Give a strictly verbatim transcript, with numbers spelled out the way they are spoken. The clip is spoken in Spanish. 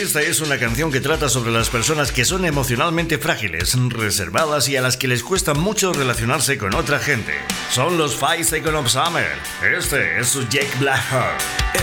Esta es una canción que trata sobre las personas que son emocionalmente frágiles, reservadas y a las que les cuesta mucho relacionarse con otra gente. Son los Five Seconds of Summer. Este es su Jack Blackheart.